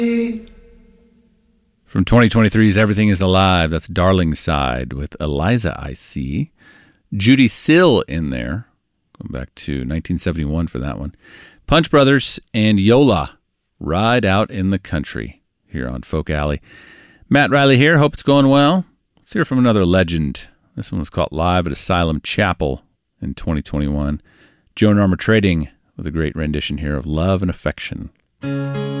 From 2023's Everything is Alive, that's Darling Side with Eliza I See. Judy Sill in there, going back to 1971 for that one. Punch Brothers and Yola, Ride Out in the Country, here on Folk Alley. Matt Riley here, hope it's going well. Let's hear from another legend. This one was caught live at Asylum Chapel in 2021. Joan Armour Trading with a great rendition here of Love and Affection.